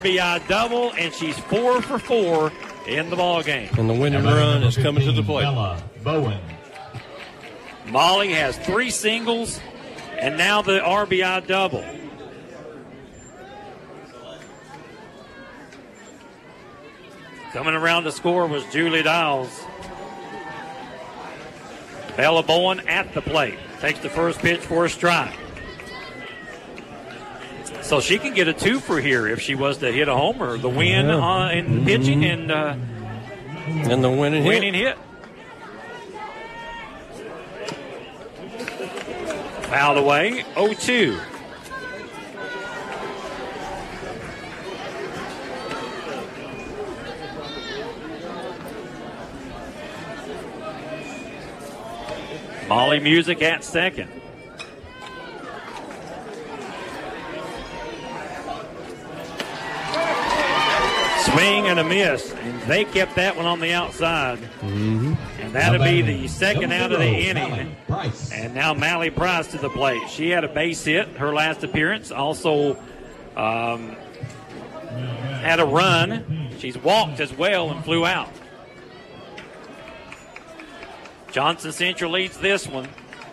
RBI double, and she's 4 for 4 in the ball game. And the winning run is coming to the plate. Bowen. Molly has 3 singles, and now the RBI double. Coming around to score was Julie Dowles. Bella Bowen at the plate. Takes the first pitch for a strike. So she can get a 2 for here if she was to hit a homer. The win in pitching and the winning hit. Fouled away, 0-2. Molly Music at second. Swing and a miss. And they kept that one on the outside. Mm-hmm. And that'll be the second out of the inning. And now Mally Price to the plate. She had a base hit her last appearance. Also had a run. She's walked as well and flew out. Johnson Central leads this one.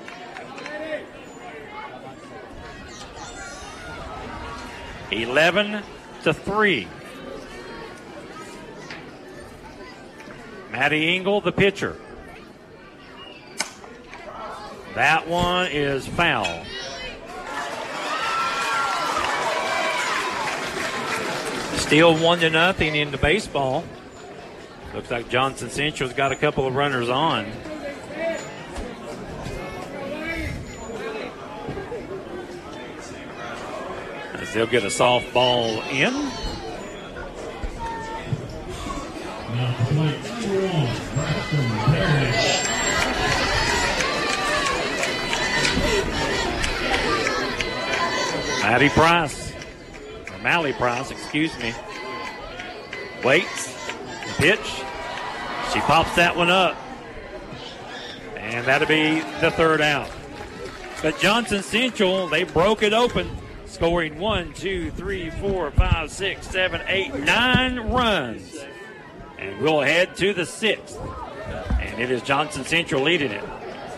(11-3). Maddie Engel, the pitcher. That one is foul. Still 1-0 into baseball. Looks like Johnson Central's got a couple of runners on. As they'll get a softball in. Mally Price, excuse me. Waits, pitch. She pops that one up. And that'll be the third out. But Johnson Central, they broke it open, scoring 1, 2, 3, 4, 5, 6, 7, 8, 9 runs. And we'll head to the 6th. And it is Johnson Central leading it.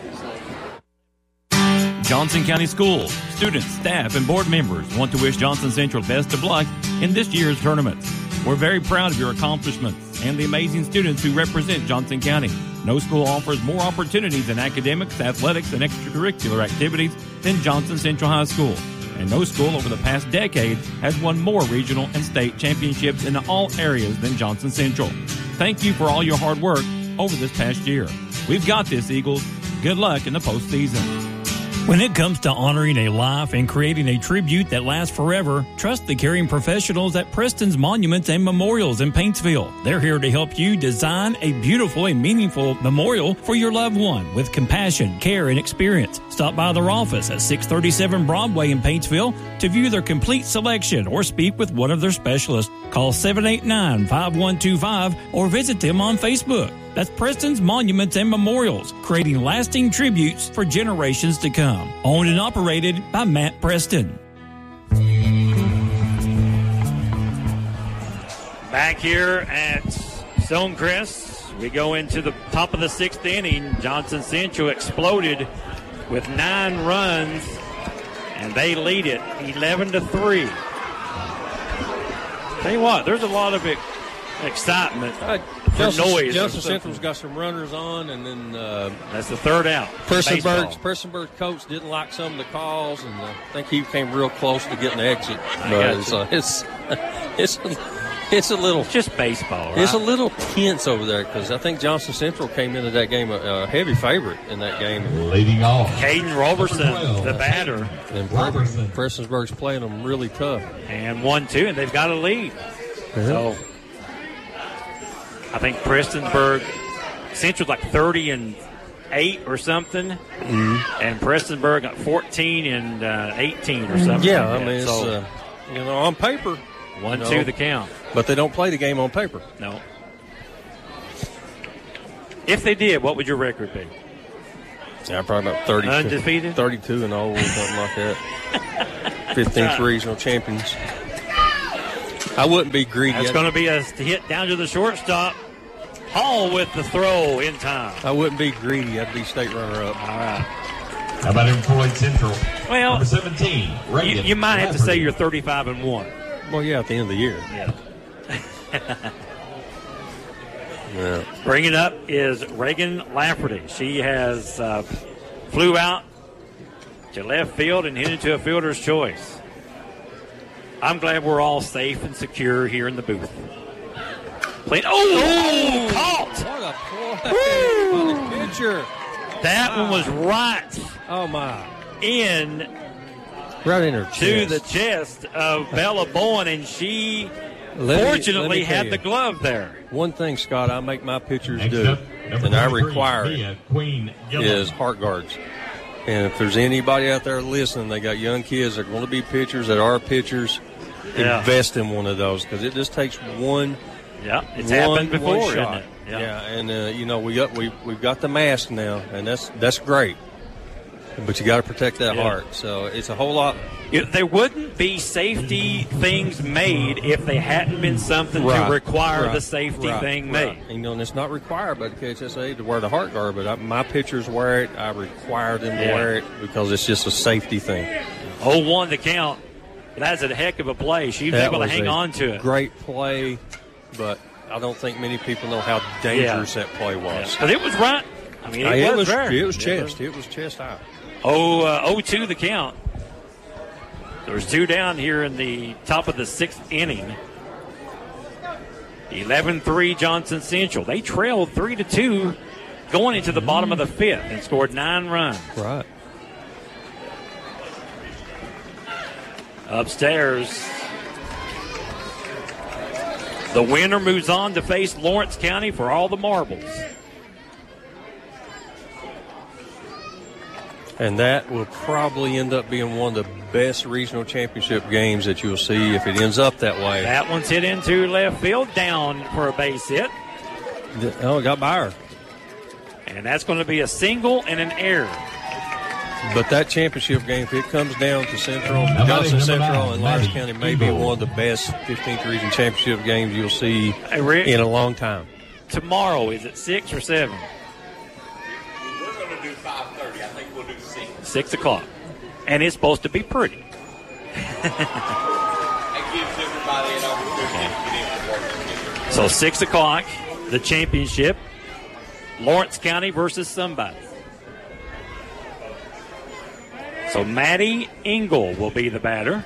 Johnson County Schools, students, staff, and board members want to wish Johnson Central best of luck in this year's tournament. We're very proud of your accomplishments and the amazing students who represent Johnson County. No school offers more opportunities in academics, athletics, and extracurricular activities than Johnson Central High School. And no school over the past decade has won more regional and state championships in all areas than Johnson Central. Thank you for all your hard work over this past year. We've got this, Eagles. Good luck in the postseason. When it comes to honoring a life and creating a tribute that lasts forever, trust the caring professionals at Preston's Monuments and Memorials in Paintsville. They're here to help you design a beautiful and meaningful memorial for your loved one with compassion, care, and experience. Stop by their office at 637 Broadway in Paintsville to view their complete selection or speak with one of their specialists. Call 789-5125 or visit them on Facebook. That's Preston's Monuments and Memorials, creating lasting tributes for generations to come. Owned and operated by Matt Preston. Back here at Stonecrest, we go into the top of the 6th inning. Johnson Central exploded with 9 runs, and they lead it 11-3. Tell you what, there's a lot of excitement. Johnson Central's got some runners on, and then that's the third out. Prestonburg's coach didn't like some of the calls, and I think he came real close to getting the exit. It's a little just baseball. Right? It's a little tense over there because I think Johnson Central came into that game a heavy favorite in that game. Leading off, Caden Roberson, the batter. And Prestonsburg's playing them really tough. And 1-2, and they've got a lead. Yeah. So I think Prestonsburg Central's like 30-8 or something, and Prestonsburg got 14-18 or something. Yeah, I mean, it's on paper, 1-2 the count. But they don't play the game on paper. No. If they did, what would your record be? Yeah, probably about 30. Undefeated? 32 and 0, something like that. 15th regional champions. I wouldn't be greedy. That's going to be a hit down to the shortstop. Hall with the throw in time. I wouldn't be greedy. I'd be state runner-up. All right. How about him, Floyd Central? Well, number 17, Reagan. You might have to say you're 35-1. Well, yeah, at the end of the year. Yeah. Yeah. Bringing up is Reagan Lafferty. She has flew out to left field and hit into a fielder's choice. I'm glad we're all safe and secure here in the booth. Played. Caught! What a play by the pitcher. That one was right. Oh, my. Right in her chest. To the chest of Bella Bowen, and she fortunately had the glove there. One thing, Scott, I make my pitchers do, and I require it, is heart guards. And if there's anybody out there listening, they got young kids that are going to be pitchers, that are pitchers, invest in one of those, because it just takes one. Yeah, it's happened before, isn't it? Yeah, and we've got the mask now, and that's great. But you got to protect that heart. So it's a whole lot. There wouldn't be safety things made if they hadn't been something to require the safety thing made. And it's not required by the KHSA to wear the heart guard, but my pitchers wear it. I require them to wear it because it's just a safety thing. 0-1 the count. That's a heck of a play. She was able to hang on to it. Great play, but I don't think many people know how dangerous that play was. Because it was right. I mean, it was there. It was chest. It was chest high. 0-2 the count. There's two down here in the top of the sixth inning. 11-3 Johnson Central. They trailed 3-2 going into the bottom of the fifth and scored 9 runs. Right. Upstairs, the winner moves on to face Lawrence County for all the marbles. And that will probably end up being one of the best regional championship games that you'll see if it ends up that way. That one's hit into left field, down for a base hit. Oh, it got by her. And that's going to be a single and an error. But that championship game, if it comes down to Johnson Central and Lawrence County, may be one of the best 15th region championship games you'll see in a long time. Tomorrow, is it 6 or 7? We're going to do 5:30. I think we'll do 6. 6 o'clock. And it's supposed to be pretty. It gives everybody an opportunity to get into work. So 6 o'clock, the championship. Lawrence County versus somebody. So Maddie Engel will be the batter.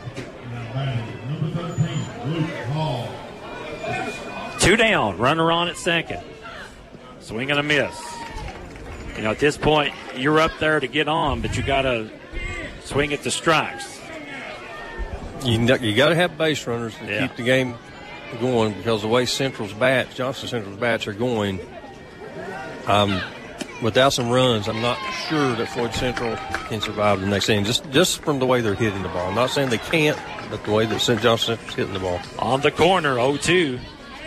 2 down, runner on at second. Swing and a miss. At this point, you're up there to get on, but you got to swing at the strikes. You got to have base runners to keep the game going, because the way Johnson Central's bats are going, without some runs, I'm not sure that Floyd Central can survive the next inning. Just from the way they're hitting the ball. I'm not saying they can't, but the way that St. Johnson Central's hitting the ball. On the corner, 0-2.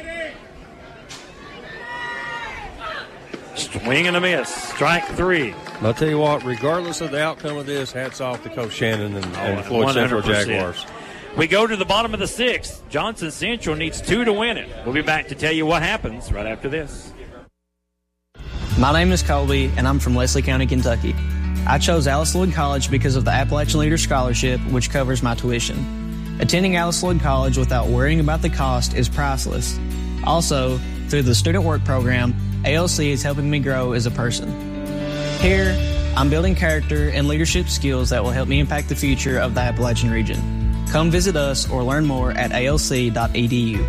Swing and a miss. Strike 3. I'll tell you what, regardless of the outcome of this, hats off to Coach Shannon and Floyd 100%. Central Jaguars. We go to the bottom of the 6th. Johnson Central needs 2 to win it. We'll be back to tell you what happens right after this. My name is Colby, and I'm from Leslie County, Kentucky. I chose Alice Lloyd College because of the Appalachian Leader Scholarship, which covers my tuition. Attending Alice Lloyd College without worrying about the cost is priceless. Also, through the Student Work Program, ALC is helping me grow as a person. Here, I'm building character and leadership skills that will help me impact the future of the Appalachian region. Come visit us or learn more at alc.edu.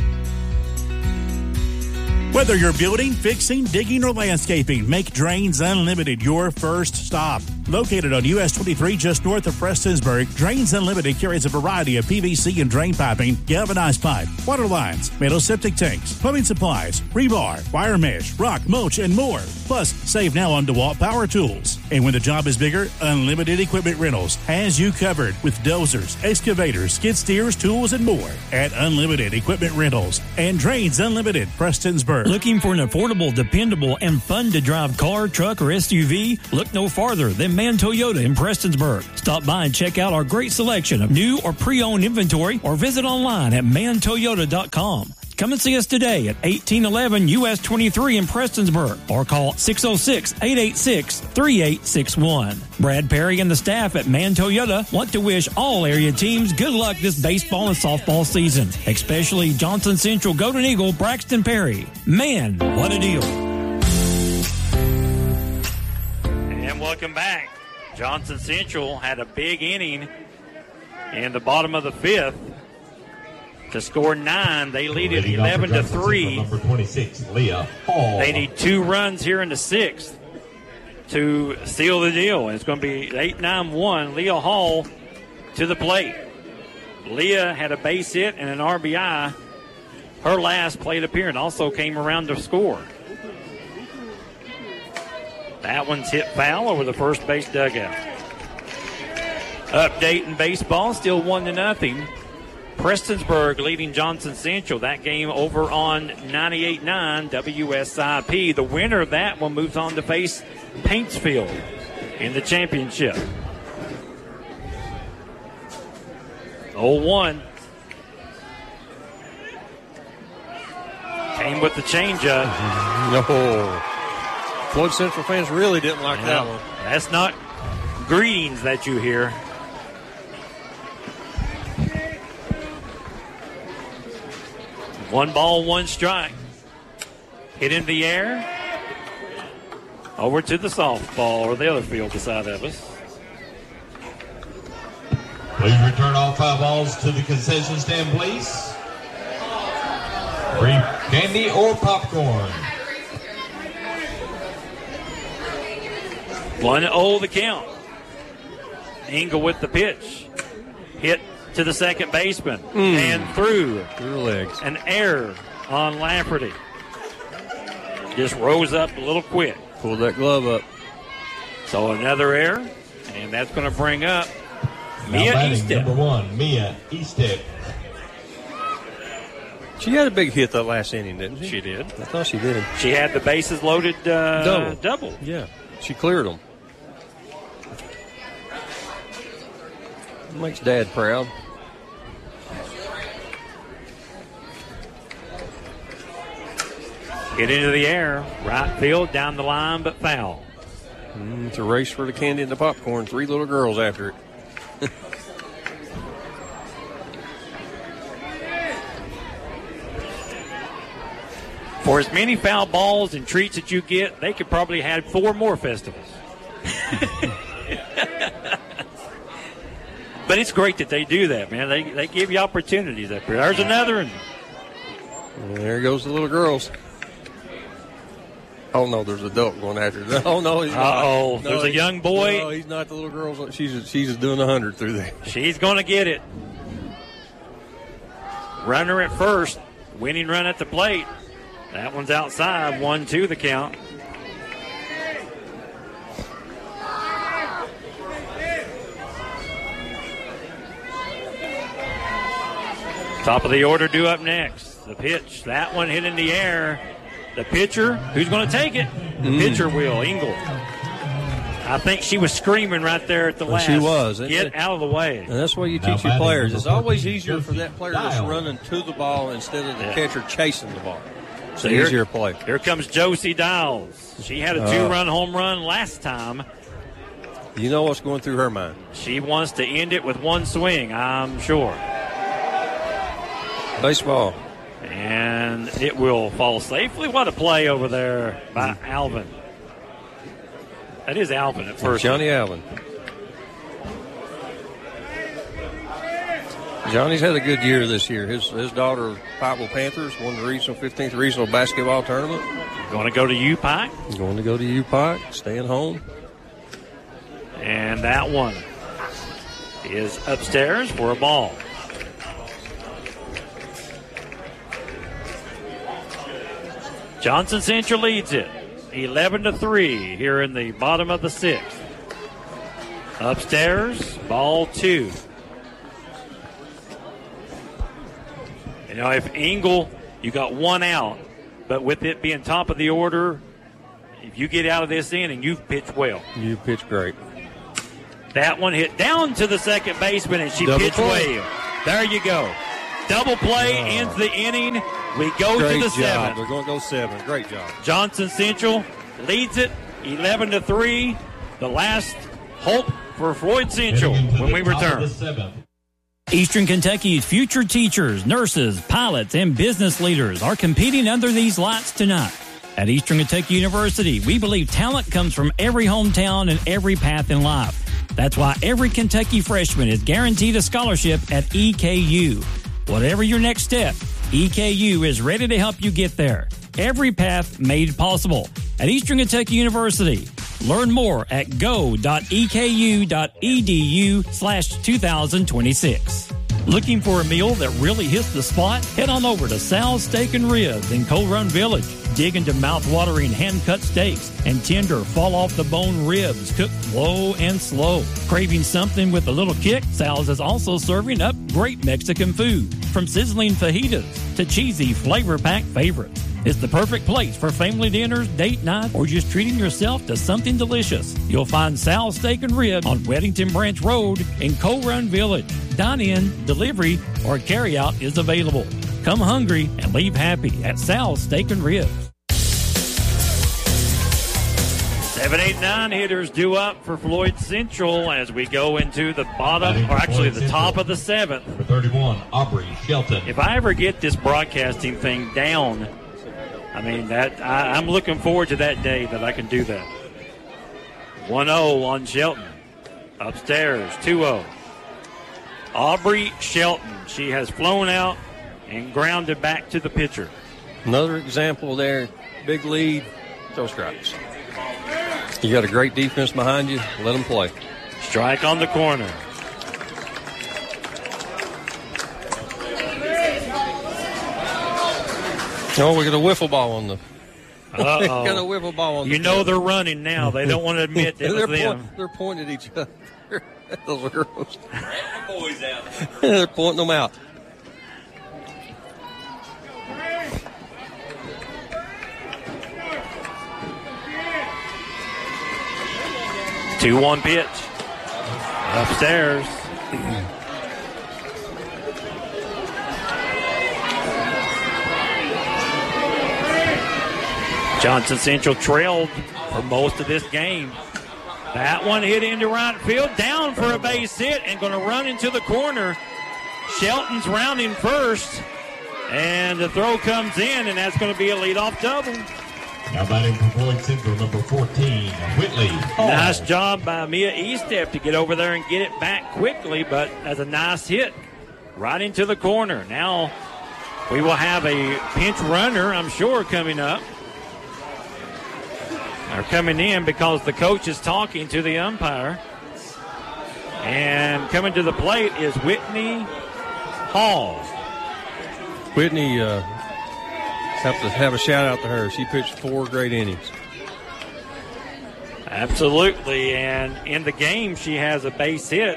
Whether you're building, fixing, digging, or landscaping, make Drains Unlimited your first stop. Located on US 23 just north of Prestonsburg, Drains Unlimited carries a variety of PVC and drain piping, galvanized pipe, water lines, metal septic tanks, plumbing supplies, rebar, wire mesh, rock, mulch, and more. Plus, save now on DeWalt power tools. And when the job is bigger, Unlimited Equipment Rentals has you covered with dozers, excavators, skid steers, tools, and more at Unlimited Equipment Rentals and Drains Unlimited, Prestonsburg. Looking for an affordable, dependable, and fun-to-drive car, truck, or SUV? Look no farther than and Man Toyota in Prestonsburg. Stop by and check out our great selection of new or pre-owned inventory or visit online at mantoyota.com. Come and see us today at 1811 US 23 in Prestonsburg or call 606-886-3861. Brad Perry and the staff at Man Toyota want to wish all area teams good luck this baseball and softball season, especially Johnson Central Golden Eagle Braxton Perry. Man, what a deal. And welcome back. Johnson Central had a big inning in the bottom of the fifth to score 9. They lead it 11-3. Number 26, Leah Hall. They need 2 runs here in the 6th to seal the deal. And it's going to be 8-9-1. Leah Hall to the plate. Leah had a base hit and an RBI. Her last plate appearance also came around to score. That one's hit foul over the first base dugout. Update in baseball, still 1-0. Prestonsburg leading Johnson Central. That game over on 98.9 WSIP. The winner of that one moves on to face Paintsfield in the championship. 0-1. Came with the changeup. No. Floyd Central fans really didn't like that one. That's not greetings that you hear. One ball, one strike. Hit in the air. Over to the softball or the other field beside of us. Please return all 5 balls to the concession stand, please. Free candy or popcorn. 1-0 the count. Engel with the pitch. Hit to the second baseman and through legs. An error on Lafferty. Just rose up a little quick. Pulled that glove up. So another error, and that's going to bring up Now Mia batting, Eastep. number 1, Mia Eastep. She had a big hit that last inning, didn't she? She did. I thought she did. She had the bases loaded double. Yeah, she cleared them. Makes Dad proud. Hit into the air. Right field, down the line, but foul. It's a race for the candy and the popcorn. 3 little girls after it. For as many foul balls and treats that you get, they could probably have 4 more festivals. But it's great that they do that, man. They give you opportunities up here. There's another one. And there goes the little girls. Oh, no, there's an adult going after it. Oh, no, he's not. Uh-oh, No, there's a young boy. No, he's not the little girls. She's just doing 100 through there. She's going to get it. Runner at first. Winning run at the plate. That one's outside. 1-2 the count. Top of the order due up next. The pitch. That one hit in the air. The pitcher, who's going to take it? The pitcher will. Engel. I think she was screaming right there at the last. She was. Get out of the way. And that's why you teach your players. It's always easier for that player that's running to the ball instead of the catcher chasing the ball. It's an easier play. Here comes Josie Dials. She had a 2-run home run last time. You know what's going through her mind. She wants to end it with one swing, I'm sure. Baseball. And it will fall safely. What a play over there by Alvin. That is Alvin at first. Johnny Alvin. Johnny's had a good year this year. His daughter, Pikeville Panthers, won the 15th regional basketball tournament. Going to go to U-Pike. Going to go to U-Pike, staying home. And that one is upstairs for a ball. Johnson Central leads it 11-3 here in the bottom of the 6th. Upstairs, ball 2. You know, if Engel, you got 1 out, but with it being top of the order, if you get out of this inning, you've pitched well. You pitched great. That one hit down to the second baseman, and she pitched way. There you go. Double play ends the inning. We go to the seventh. We're going to go 7. Great job. Johnson Central leads it 11-3. The last hope for Floyd Central when we return. Eastern Kentucky's future teachers, nurses, pilots, and business leaders are competing under these lights tonight. At Eastern Kentucky University, we believe talent comes from every hometown and every path in life. That's why every Kentucky freshman is guaranteed a scholarship at EKU. Whatever your next step, EKU is ready to help you get there. Every path made possible at Eastern Kentucky University. Learn more at go.eku.edu/2026. Looking for a meal that really hits the spot? Head on over to Sal's Steak and Ribs in Coal Run Village. Dig into mouth-watering hand-cut steaks and tender fall-off-the-bone ribs cooked low and slow. Craving something with a little kick? Sal's is also serving up great Mexican food, from sizzling fajitas to cheesy flavor-packed favorites. It's the perfect place for family dinners, date night, or just treating yourself to something delicious. You'll find Sal's Steak and Ribs on Weddington Branch Road in Coal Run Village. Dine-in, delivery, or carry-out is available. Come hungry and leave happy at Sal's Steak and Ribs. 7, 8, 9 hitters due up for Floyd Central as we go into the bottom, or actually the top of the 7th. Number 31, Aubrey Shelton. If I ever get this broadcasting thing down, I mean, I'm looking forward to that day that I can do that. 1-0 on Shelton. Upstairs, 2-0. Aubrey Shelton. She has flown out and grounded back to the pitcher. Another example there. Big lead. Throw strikes. You got a great defense behind you. Let them play. Strike on the corner. Oh, we got a wiffle ball on the. Uh-oh. Got a wiffle ball on. You know they're running now. They don't want to admit it was them. They're pointing at each other. Those girls. Boys out. They're pointing them out. Two-one pitch. Upstairs. Johnson Central trailed for most of this game. That one hit into right field, down for a base hit, and going to run into the corner. Shelton's rounding first, and the throw comes in, and that's going to be a leadoff double. Now batting for Floyd Central, number 14, Whitley. Nice job by Mia Estep to get over there and get it back quickly, but that's a nice hit right into the corner. Now we will have a pinch runner, I'm sure, coming up. They're coming in because the coach is talking to the umpire. And coming to the plate is Whitney Hall. Whitney, have to have a shout out to her. She pitched 4 great innings. Absolutely, and in the game she has a base hit.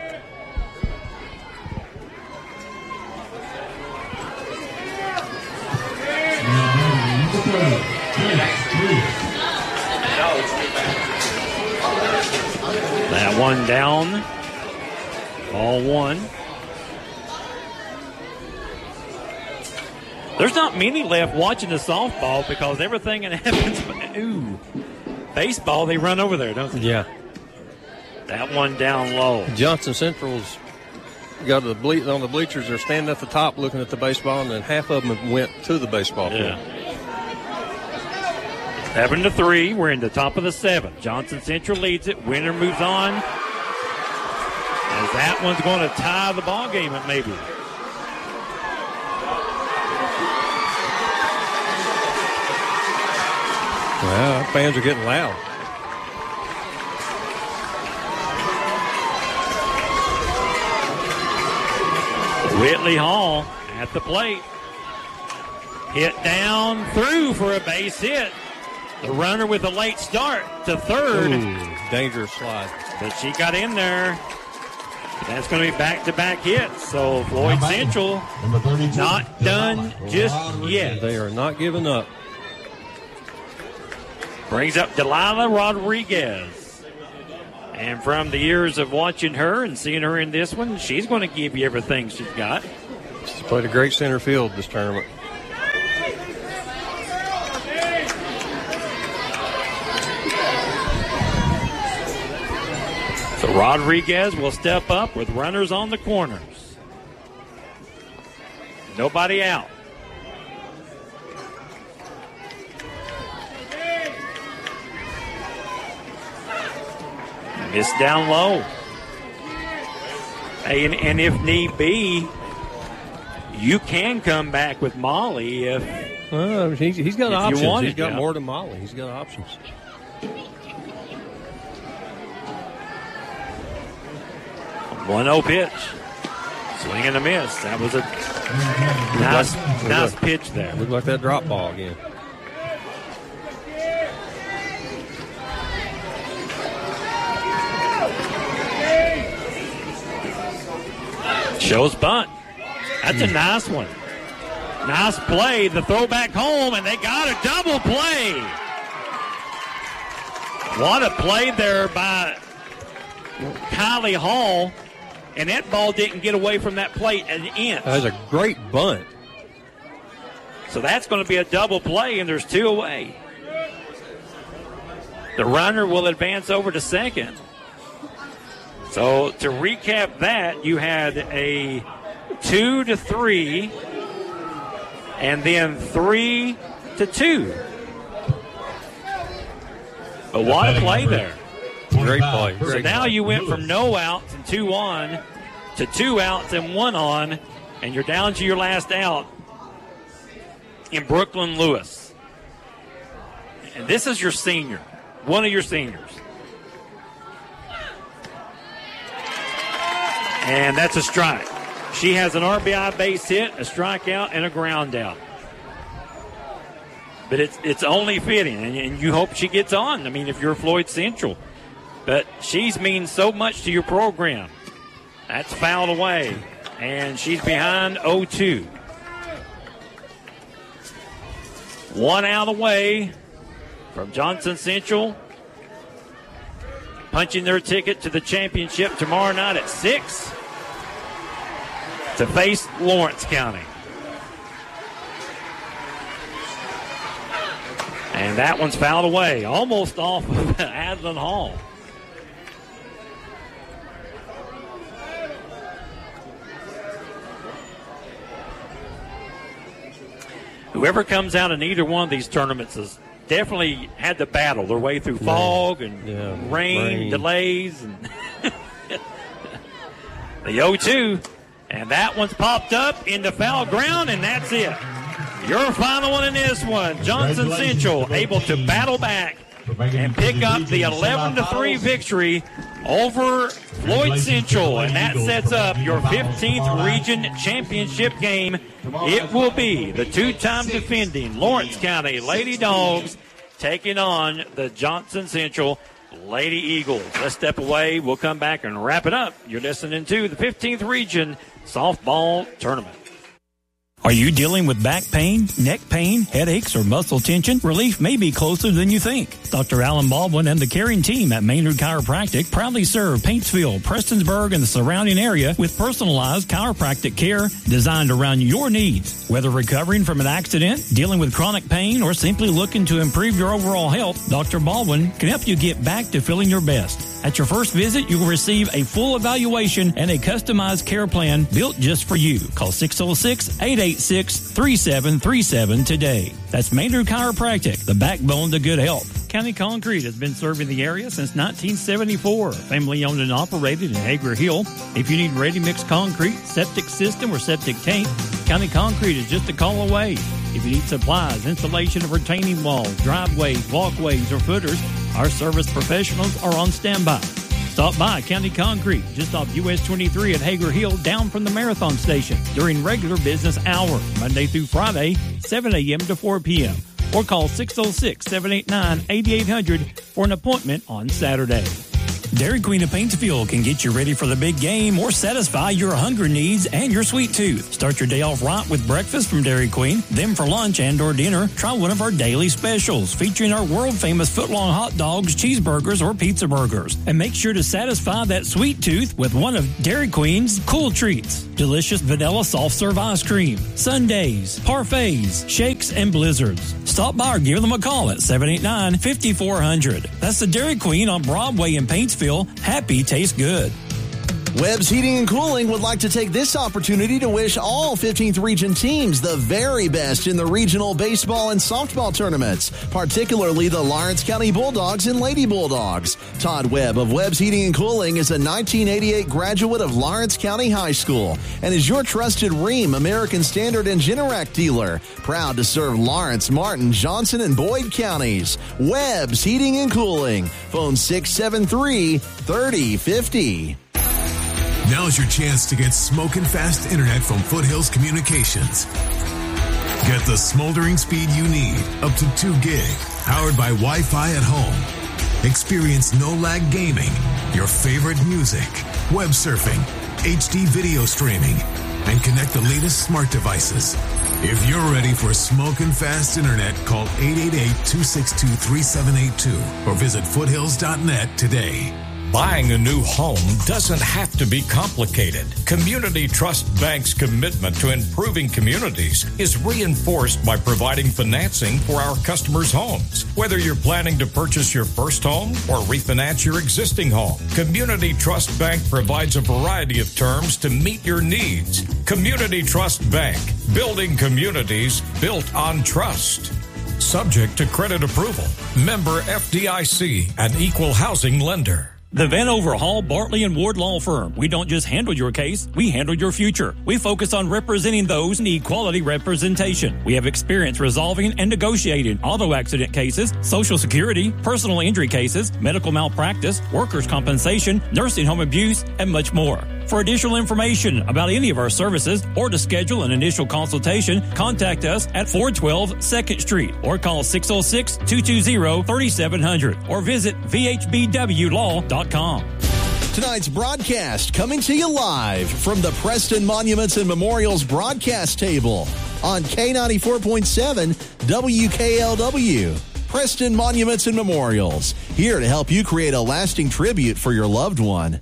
That one down. Ball 1. There's not many left watching the softball because everything that happens, baseball, they run over there, don't they? Yeah. That one down low. Johnson Central's got on the bleachers. They're standing at the top looking at the baseball, and then half of them went to the baseball field. Yeah. 7-3. We're in the top of the 7th. Johnson Central leads it. Winner moves on. As that one's going to tie the ball game up maybe. Wow, fans are getting loud. Whitley Hall at the plate. Hit down through for a base hit. The runner with a late start to third. Ooh, dangerous slide. But she got in there. That's going to be back-to-back hits. So Floyd Central not done just yet. They are not giving up. Brings up Delilah Rodriguez. And from the years of watching her and seeing her in this one, she's going to give you everything she's got. She's played a great center field this tournament. So Rodriguez will step up with runners on the corners. Nobody out. Miss down low. And if need be, you can come back with Molly if he's got options. You want he's got to. more than Molly. He's got options. 1-0 pitch. Swing and a miss. That was a nice pitch there. Looked like that drop ball again. Shows bunt. That's a nice one. Nice play. The throw back home, and they got a double play. What a play there by Kylie Hall. And that ball didn't get away from that plate an inch. That was a great bunt. So that's going to be a double play, and there's 2 away. The runner will advance over to second. So to recap that, you had a 2-3 and then 3-2. But what a play there. Great play. So now you went from no outs and 2 on to 2 outs and 1 on, and you're down to your last out in Brooklyn Lewis. And this is your senior, one of your seniors. And that's a strike. She has an RBI base hit, a strikeout, and a ground out. But it's only fitting, and you hope she gets on. I mean, if you're Floyd Central. But she's means so much to your program. That's fouled away, and she's behind 0-2. 1 out away from Johnson Central, punching their ticket to the championship tomorrow night at 6 to face Lawrence County. And that one's fouled away, almost off of Adlin Hall. Whoever comes out in either one of these tournaments has definitely had to battle their way through fog and rain delays. And the 0-2, and that one's popped up into foul ground, and that's it. Your final one in this one, Johnson Central able to battle back and pick up the 11-3 victory over Floyd Central, and that sets up your 15th region championship game. It will be the 2-time defending Lawrence County Lady Dogs taking on the Johnson Central Lady Eagles. Let's step away. We'll come back and wrap it up. You're listening to the 15th region softball tournament. Are you dealing with back pain, neck pain, headaches, or muscle tension? Relief may be closer than you think. Dr. Alan Baldwin and the caring team at Maynard Chiropractic proudly serve Paintsville, Prestonsburg, and the surrounding area with personalized chiropractic care designed around your needs. Whether recovering from an accident, dealing with chronic pain, or simply looking to improve your overall health, Dr. Baldwin can help you get back to feeling your best. At your first visit, you will receive a full evaluation and a customized care plan built just for you. Call 606-886-3737 today. That's Maynard Chiropractic, the backbone to good health. County Concrete has been serving the area since 1974. Family owned and operated in Hager Hill. If you need ready-mix concrete, septic system, or septic tank, County Concrete is just a call away. If you need supplies, installation of retaining walls, driveways, walkways, or footers, our service professionals are on standby. Stop by County Concrete, just off US 23 at Hager Hill, down from the Marathon Station, during regular business hours, Monday through Friday, 7 a.m. to 4 p.m. Or call 606-789-8800 for an appointment on Saturday. Dairy Queen of Paintsville can get you ready for the big game or satisfy your hunger needs and your sweet tooth. Start your day off right with breakfast from Dairy Queen. Then for lunch and or dinner, try one of our daily specials featuring our world-famous footlong hot dogs, cheeseburgers, or pizza burgers. And make sure to satisfy that sweet tooth with one of Dairy Queen's cool treats. Delicious vanilla soft-serve ice cream, sundaes, parfaits, shakes, and blizzards. Stop by or give them a call at 789-5400. That's the Dairy Queen on Broadway in Paintsville. Happy tastes good. Webb's Heating and Cooling would like to take this opportunity to wish all 15th Region teams the very best in the regional baseball and softball tournaments, particularly the Lawrence County Bulldogs and Lady Bulldogs. Todd Webb of Webb's Heating and Cooling is a 1988 graduate of Lawrence County High School and is your trusted Rheem, American Standard, and Generac dealer. Proud to serve Lawrence, Martin, Johnson, and Boyd counties. Webb's Heating and Cooling. Phone 673-3050. Now's your chance to get smoking fast internet from Foothills Communications. Get the smoldering speed you need, up to 2 gig, powered by Wi-Fi at home. Experience no-lag gaming, your favorite music, web surfing, HD video streaming, and connect the latest smart devices. If you're ready for smoking fast internet, call 888-262-3782 or visit foothills.net today. Buying a new home doesn't have to be complicated. Community Trust Bank's commitment to improving communities is reinforced by providing financing for our customers' homes. Whether you're planning to purchase your first home or refinance your existing home, Community Trust Bank provides a variety of terms to meet your needs. Community Trust Bank, building communities built on trust. Subject to credit approval. Member FDIC, an equal housing lender. The Vanover Hall, Bartley & Ward Law Firm. We don't just handle your case, we handle your future. We focus on representing those who need quality representation. We have experience resolving and negotiating auto accident cases, Social Security, personal injury cases, medical malpractice, workers' compensation, nursing home abuse, and much more. For additional information about any of our services or to schedule an initial consultation, contact us at 412 2nd Street or call 606-220-3700 or visit vhbwlaw.com. Tonight's broadcast coming to you live from the Preston Monuments and Memorials broadcast table on K94.7 WKLW. Preston Monuments and Memorials, here to help you create a lasting tribute for your loved one.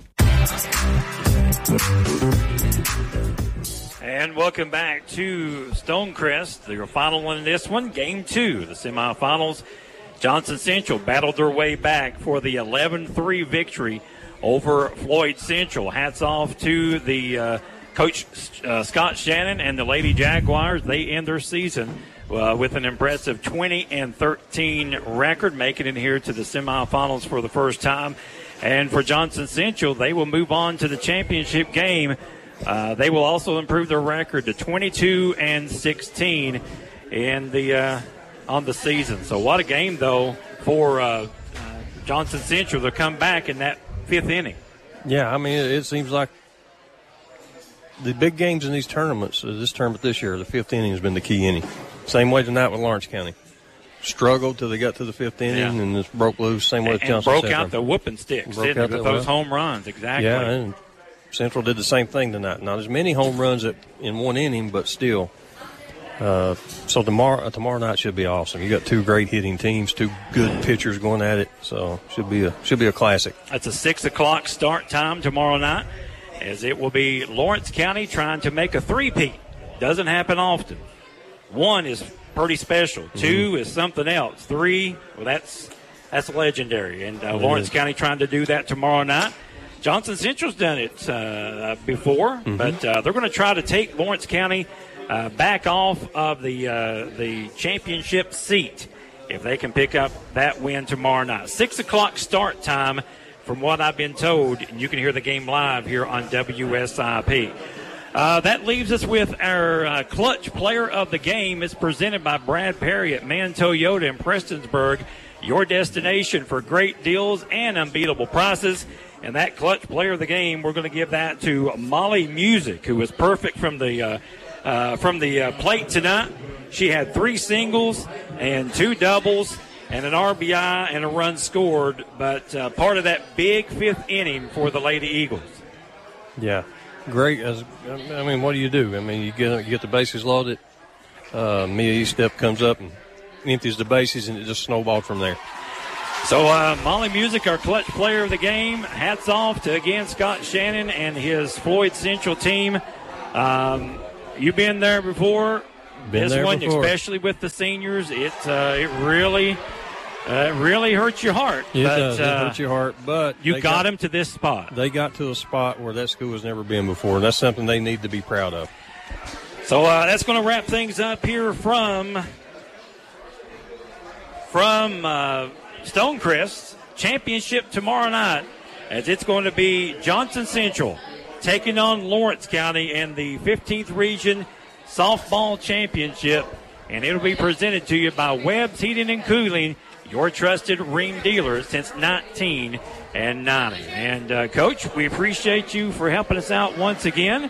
And welcome back to Stonecrest, your final one in this one, Game 2, the semifinals. Johnson Central battled their way back for the 11-3 victory over Floyd Central. Hats off to the coach Scott Shannon and the Lady Jaguars. They end their season with an impressive 20-13 record, making it here to the semifinals for the first time. And for Johnson Central, they will move on to the championship game. They will also improve their record to 22-16 in the on the season. So what a game, though, for Johnson Central to come back in that 5th inning. Yeah, I mean, it seems like the big games in these tournaments, this tournament this year, the 5th inning has been the key inning. Same way tonight with Lawrence County. Struggled till they got to the 5th inning and just broke loose. Same way with Johnson broke Central. Out the whooping sticks, didn't it, with those home runs. Exactly. Yeah, and Central did the same thing tonight. Not as many home runs in one inning, but still. So tomorrow night should be awesome. You got 2 great hitting teams, 2 good pitchers going at it. So should be a classic. That's a 6:00 start time tomorrow night, as it will be Lawrence County trying to make a 3-peat. Doesn't happen often. 1 is pretty special. 2 is something else. 3, well, that's legendary. And Lawrence County trying to do that tomorrow night. Johnson Central's done it before, but they're going to try to take Lawrence County back off of the championship seat if they can pick up that win tomorrow night. 6:00 start time from what I've been told, and you can hear the game live here on WSIP. That leaves us with our clutch player of the game. It's presented by Brad Perry at Mann Toyota in Prestonsburg, your destination for great deals and unbeatable prices. And that clutch player of the game, we're going to give that to Molly Music, who was perfect from the plate tonight. She had 3 singles and 2 doubles and an RBI and a run scored, but part of that big 5th inning for the Lady Eagles. Yeah, great. What do? You get the bases loaded. Mia Estep comes up and empties the bases, and it just snowballed from there. So Molly Music, our clutch player of the game. Hats off to, again, Scott Shannon and his Floyd Central team. You've been there before. Especially with the seniors, it really hurts your heart. It does. It hurts your heart, but you got them to this spot. They got to a spot where that school has never been before, and that's something they need to be proud of. So that's going to wrap things up here from Stonecrest. Championship tomorrow night, as it's going to be Johnson Central taking on Lawrence County in the 15th Region Softball Championship, and it'll be presented to you by Webb's Heating and Cooling, your trusted ring dealer since 1990. And, Coach, we appreciate you for helping us out once again.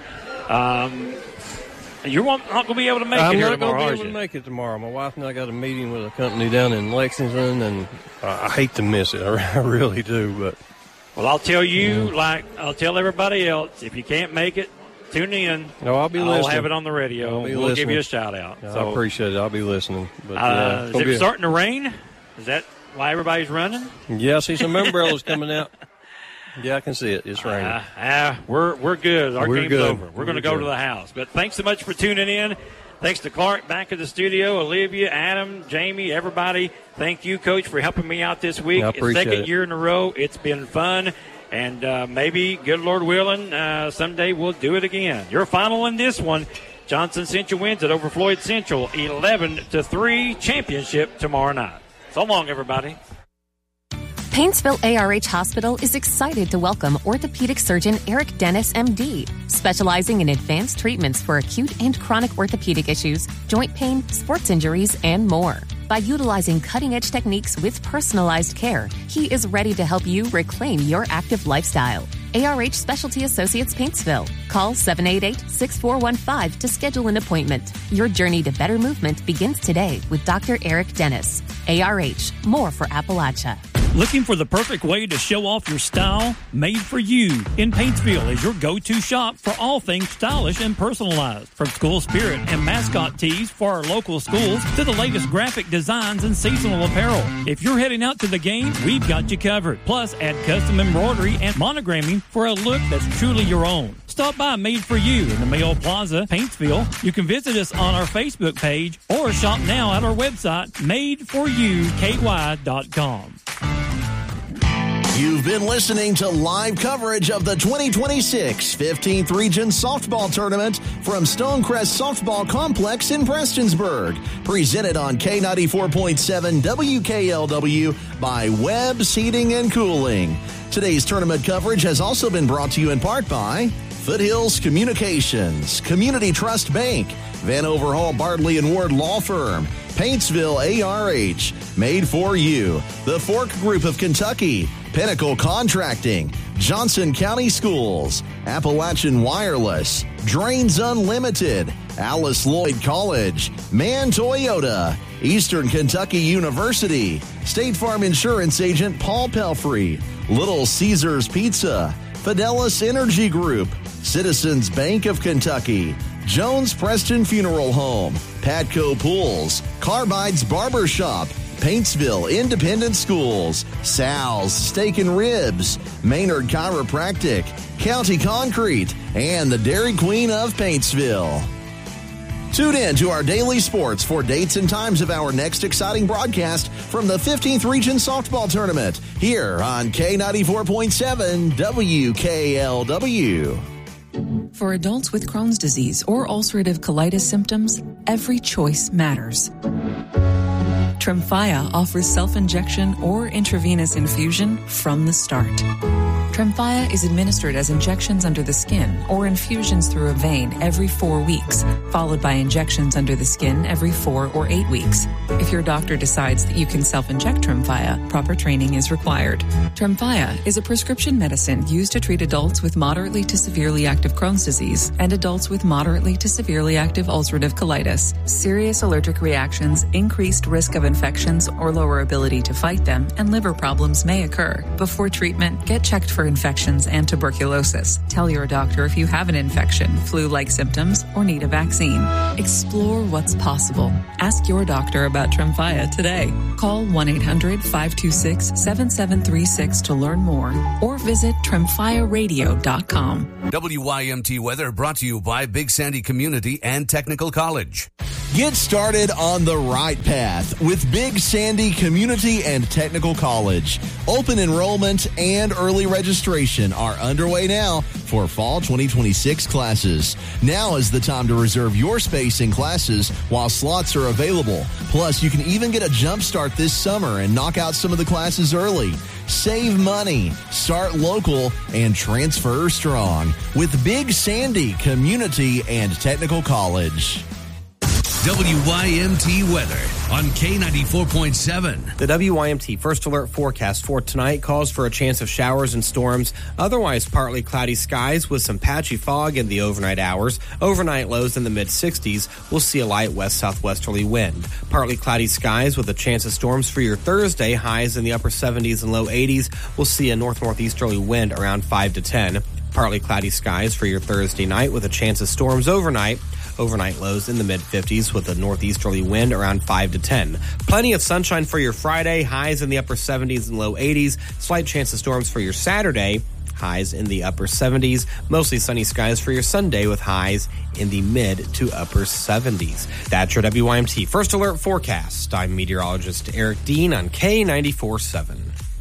You're not going to be able to make it here tomorrow, I'm not going to be able to make it tomorrow. My wife and I got a meeting with a company down in Lexington, and I hate to miss it. I really do. But well, I'll tell you, like I'll tell everybody else, if you can't make it, tune in. No, I'll be listening. I'll have it on the radio. We'll give you a shout-out. Yeah, so, I appreciate it. I'll be listening. But, is it starting to rain? Is that why everybody's running? Yeah, I see some umbrellas coming out. Yeah, I can see it. It's raining. We're good. Our game's good. over. We're going to go to the house. But thanks so much for tuning in. Thanks to Clark back at the studio, Olivia, Adam, Jamie, everybody. Thank you, Coach, for helping me out this week. I appreciate Second it. year in a row. It's been fun. And maybe, good Lord willing, someday we'll do it again. Your final in this one, Johnson Central wins it over Floyd Central, 11-3, championship tomorrow night. So long, everybody. Paintsville ARH Hospital is excited to welcome orthopedic surgeon Eric Dennis, MD, specializing in advanced treatments for acute and chronic orthopedic issues, joint pain, sports injuries, and more. By utilizing cutting-edge techniques with personalized care, he is ready to help you reclaim your active lifestyle. ARH Specialty Associates Paintsville. Call 788-6415 to schedule an appointment. Your journey to better movement begins today with Dr. Eric Dennis. ARH, more for Appalachia. Looking for the perfect way to show off your style? Made for You in Paintsville is your go-to shop for all things stylish and personalized. From school spirit and mascot tees for our local schools to the latest graphic designs and seasonal apparel. If you're heading out to the game, we've got you covered. Plus, add custom embroidery and monogramming for a look that's truly your own. Stop by Made for You in the Mayo Plaza, Paintsville. You can visit us on our Facebook page or shop now at our website, madeforyouky.com. You've been listening to live coverage of the 2026 15th Region Softball Tournament from Stonecrest Softball Complex in Prestonsburg. Presented on K94.7 WKLW by Webb's Heating and Cooling. Today's tournament coverage has also been brought to you in part by Foothills Communications, Community Trust Bank, Van Overhaul Bartley & Ward Law Firm, Paintsville ARH, Made for You, the Fork Group of Kentucky, Pinnacle Contracting, Johnson County Schools, Appalachian Wireless, Drains Unlimited, Alice Lloyd College, Mann Toyota, Eastern Kentucky University, State Farm Insurance Agent Paul Pelfrey, Little Caesars Pizza, Fidelis Energy Group, Citizens Bank of Kentucky, Jones Preston Funeral Home, Patco Pools, Carbide's Barbershop, Paintsville Independent Schools, Sal's Steak and Ribs, Maynard Chiropractic, County Concrete, and the Dairy Queen of Paintsville. Tune in to our daily sports for dates and times of our next exciting broadcast from the 15th Region Softball Tournament here on K94.7 WKLW. For adults with Crohn's disease or ulcerative colitis symptoms, every choice matters. Tremfya offers self-injection or intravenous infusion from the start. Tremfya is administered as injections under the skin or infusions through a vein every 4 weeks, followed by injections under the skin every 4 or 8 weeks. If your doctor decides that you can self-inject Tremfya, proper training is required. Tremfya is a prescription medicine used to treat adults with moderately to severely active Crohn's disease and adults with moderately to severely active ulcerative colitis. Serious allergic reactions, increased risk of infections or lower ability to fight them, and liver problems may occur. Before treatment, get checked for infections and tuberculosis. Tell your doctor if you have an infection, flu-like symptoms, or need a vaccine. Explore what's possible. Ask your doctor about Tremfya today. Call 1-800-526-7736 to learn more or visit TremfyaRadio.com. WYMT weather brought to you by Big Sandy Community and Technical College. Get started on the right path with Big Sandy Community and Technical College. Open enrollment and early registration are underway now for fall 2026 classes. Now is the time to reserve your space in classes while slots are available. Plus, you can even get a jump start this summer and knock out some of the classes early. Save money, start local, and transfer strong with Big Sandy Community and Technical College. WYMT weather on K94.7. The WYMT First Alert forecast for tonight calls for a chance of showers and storms. Otherwise, partly cloudy skies with some patchy fog in the overnight hours. Overnight lows in the mid-60s. We'll see a light west-southwesterly wind. Partly cloudy skies with a chance of storms for your Thursday. Highs in the upper 70s and low 80s. We'll see a north-northeasterly wind around 5 to 10. Partly cloudy skies for your Thursday night with a chance of storms overnight. Overnight lows in the mid-50s with a northeasterly wind around 5 to 10. Plenty of sunshine for your Friday. Highs in the upper 70s and low 80s. Slight chance of storms for your Saturday. Highs in the upper 70s. Mostly sunny skies for your Sunday with highs in the mid to upper 70s. That's your WYMT First Alert forecast. I'm meteorologist Eric Dean on K94.7.